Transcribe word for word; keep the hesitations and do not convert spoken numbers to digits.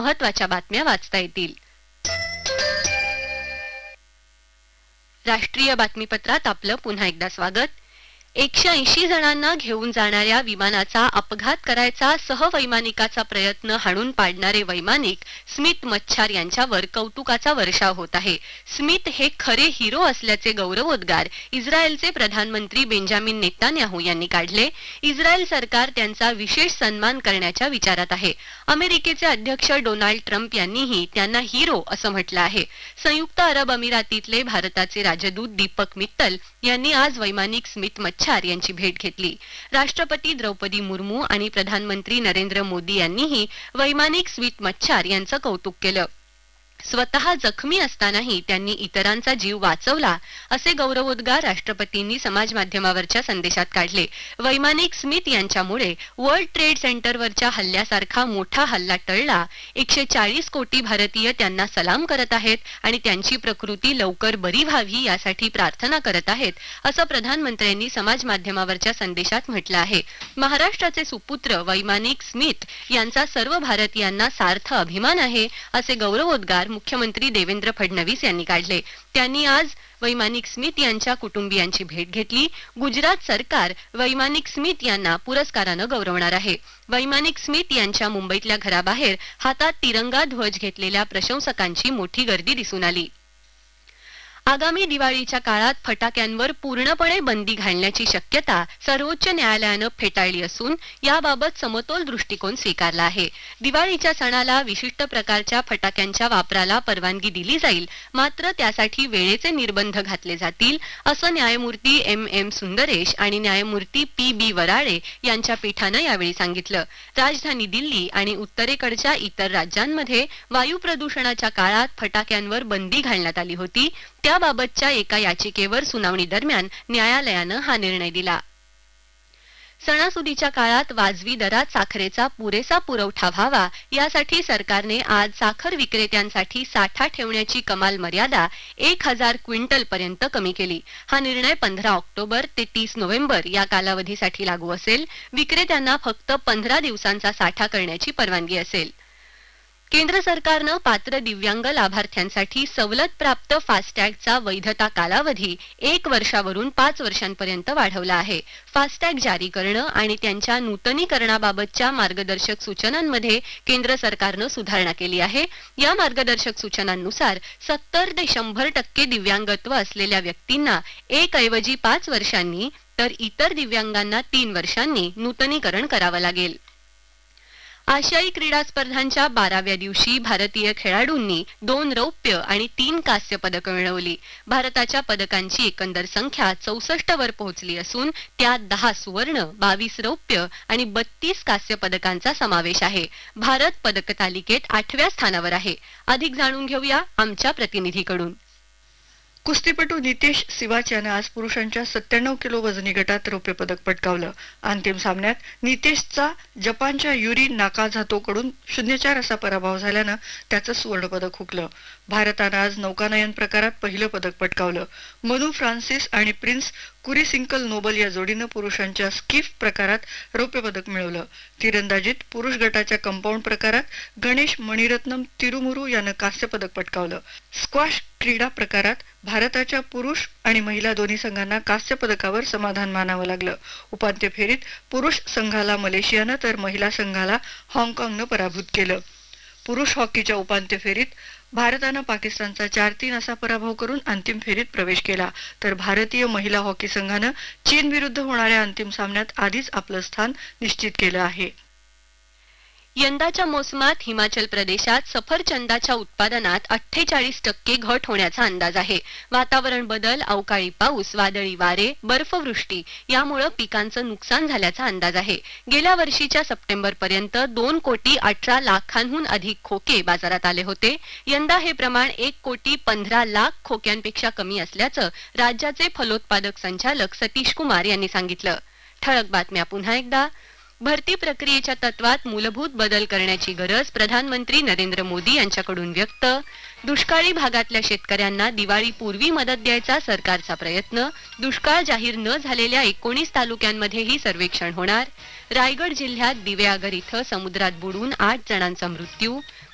महत्त्वाच्या बातम्या वाचता येतील। राष्ट्रीय बातमीपत्रात आपलं पुन्हा एकदा स्वागत। एकशे ऐंशी जणांना घेऊन जाणाऱ्या विमानाचा अपघात करायचा सहवैमानिकाचा प्रयत्न हाणून पाडणारे वैमानिक स्मिथ मच्छार यांच्यावर कौतुकाचा वर्षाव होत आहे। स्मिथ हे खरे हिरो असल्याचे गौरवोद्गार इस्रायलचे प्रधानमंत्री बेंजामिन नेतान्याहू यांनी काढले। इस्रायल सरकार त्यांचा विशेष सन्मान करण्याच्या विचारात आहे। अमेरिकेचे अध्यक्ष डोनाल्ड ट्रम्प यांनीही त्यांना हिरो असं म्हटलं आहे। संयुक्त अरब अमिरातीतले भारताचे राजदूत दीपक मित्तल यांनी आज वैमानिक स्मिथ मच्छार यांची भेट घेतली। राष्ट्रपती द्रौपदी मुर्मू आणि प्रधानमंत्री नरेंद्र मोदी यांनीही वैमानिक स्मिथ मच्छार यांचं कौतुक केलं। स्वतः जखमी असतानाही त्यांनी इतरांचा जीव वाचवला असे गौरवोद्गार राष्ट्रपतींनी समाज माध्यमावरच्या संदेशात काढले। वैमानिक स्मिथ यांच्यामुळे वर्ल्ड ट्रेड सेंटरवरच्या हल्ल्यासारखा मोठा हल्ला टळला। एकशे चाळीस कोटी भारतीय त्यांना सलाम करत आहेत आणि त्यांची प्रकृती लवकर बरी व्हावी यासाठी प्रार्थना करत आहेत असं प्रधानमंत्र्यांनी समाज माध्यमावरच्या संदेशात म्हटलं आहे। महाराष्ट्राचे सुपुत्र वैमानिक स्मिथ यांचा सर्व भारतीयांना सार्थ अभिमान आहे असे गौरवोद्गार मुख्यमंत्री देवेंद्र फडणवीस यांनी काढले। त्यांनी आज वैमानिक स्मिथ यांच्या कुटुंबियांची भेट घेतली। गुजरात सरकार वैमानिक स्मिथ यांना पुरस्कारानं गौरवणार आहे। वैमानिक स्मिथ यांच्या मुंबईतल्या घराबाहेर हातात तिरंगा ध्वज घेतलेल्या प्रशंसकांची मोठी गर्दी दिसून आली। आगामी दिवाळीच्या काळात फटाक्यांवर पूर्णपणे बंदी घालण्याची शक्यता सर्वोच्च न्यायालयानं फेटाळली असून याबाबत समतोल दृष्टिकोन स्वीकारला आहे। दिवाळीच्या सणाला विशिष्ट प्रकारच्या फटाक्यांच्या वापराला परवानगी दिली जाईल, मात्र त्यासाठी वेळेचे निर्बंध घातले जातील असं न्यायमूर्ती एम एम सुंदरेश आणि न्यायमूर्ती पी बी वराळे यांच्या पीठानं यावेळी सांगितलं। राजधानी दिल्ली आणि उत्तरेकडच्या इतर राज्यांमध्ये वायू प्रदूषणाच्या काळात फटाक्यांवर बंदी घालण्यात आली होती। त्याबाबतच्या एका याचिकेवर सुनावणी दरम्यान न्यायालयानं हा निर्णय दिला। सणासुदीच्या काळात वाजवी दरात साखरेचा पुरेसा पुरवठा व्हावा यासाठी सरकारने आज साखर विक्रेत्यांसाठी साठा ठेवण्याची कमाल मर्यादा एक हजार क्विंटल पर्यंत कमी केली। हा निर्णय पंधरा ऑक्टोबर ते तीस नोव्हेंबर या कालावधीसाठी लागू असेल। विक्रेत्यांना फक्त पंधरा दिवसांचा साठा करण्याची परवानगी असेल। केंद्र सरकारनं पात्र दिव्यांग लाभार्थ्यांसाठी सवलत प्राप्त फास्टॅगचा वैधता कालावधी एक वर्षावरून पाच वर्षांपर्यंत वाढवला आहे। फास्टॅग जारी करणं आणि त्यांच्या नूतनीकरणाबाबतच्या मार्गदर्शक सूचनांमध्ये केंद्र सरकारनं सुधारणा केली आहे। या मार्गदर्शक सूचनांनुसार सत्तर ते शंभर टक्के दिव्यांगत्व असलेल्या व्यक्तींना एक ऐवजी पाच वर्षांनी तर इतर दिव्यांगांना तीन वर्षांनी नूतनीकरण करावं लागेल। आशियाई क्रीडा स्पर्धांच्या बाराव्या दिवशी भारतीय खेळाडूंनी दोन रौप्य आणि तीन कांस्य पदकं मिळवली। भारताच्या पदकांची एकंदर संख्या चौसष्ट वर पोहोचली असून त्यात दहा सुवर्ण, बावीस रौप्य आणि बत्तीस कांस्य पदकांचा समावेश आहे। भारत पदक तालिकेत आठव्या स्थानावर आहे। अधिक जाणून घेऊया आमच्या प्रतिनिधीकडून। कुस्तीपटू नितेश सिवाच यानं आज पुरुषांच्या सत्त्याण्णव किलो वजनी गटात रौप्य पदक पटकावलं। अंतिम सामन्यात नितेशचा जपानच्या युरी नाकाझातोकडून शून्य चार असा पराभव झाल्यानं त्याचं सुवर्ण पदक हुकलं। भारतानं आज नौकानयन प्रकारात पहिलं पदक पटकावलं। मनु फ्रान्सिस आणि प्रिन्स कुरीसिंकल नोबल या जोडीनं पुरुषांच्या स्किफ प्रकारात रौप्य पदक मिळवलं। तिरंदाजीत पुरुष गटाच्या कंपाऊंड प्रकारात गणेश मणिरत्नम तिरुमुरू यानं कांस्य पदक पटकावलं। स्क्वॉश क्रीडा प्रकारात भारताच्या पुरुष आणि महिला दोन्ही संघांना कांस्य पदकावर समाधान मानावं लागलं। उपांत्य फेरीत पुरुष संघाला मलेशियानं तर महिला संघाला हाँगकाँगनं पराभूत केलं। पुरुष हॉकीच्या उपांत्य फेरीत भारतानं पाकिस्तानचा चार तीन असा पराभव करून अंतिम फेरीत प्रवेश केला, तर भारतीय महिला हॉकी संघानं चीन विरुद्ध होणाऱ्या अंतिम सामन्यात आधीच आपलं स्थान निश्चित केलं आहे। यंदाच्या मोसमात हिमाचल प्रदेशात सफरचंदाच्या उत्पादनात अठ्ठेचाळीस टक्के घट होण्याचा अंदाज आहे। वातावरण बदल, अवकाळी पाऊस, वादळी वारे, बर्फवृष्टी यामुळे पिकांचं नुकसान झाल्याचा अंदाज आहे। गेल्या वर्षीच्या सप्टेंबर पर्यंत दोन कोटी अठरा लाखांहून अधिक खोके बाजारात आले होते। यंदा हे प्रमाण एक कोटी पंधरा लाख खोक्यांपेक्षा कमी असल्याचं राज्याचे फलोत्पादक संचालक सतीश कुमार यांनी सांगितलं। ठळक बातम्या पुन्हा एकदा। भरती प्रक्रियेच्या तत्वात मूलभूत बदल करण्याची गरज प्रधानमंत्री नरेंद्र मोदी यांच्याकडून व्यक्त। दुष्काळी भागातल्या शेतकऱ्यांना दिवाळीपूर्वी मदत द्यायचा सरकारचा प्रयत्न। दुष्काळ जाहीर न झालेल्या एकोणीस तालुक्यांमध्येही सर्वेक्षण होणार। रायगड जिल्ह्यात दिवेआगर इथं समुद्रात बुडून आठ जणांचा मृत्यू।